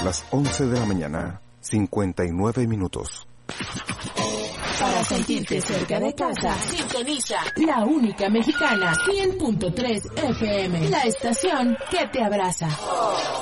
Las 11 de la mañana, 59 minutos. Para sentirte cerca de casa, sintoniza La Única Mexicana, 100.3 FM, la estación que te abraza.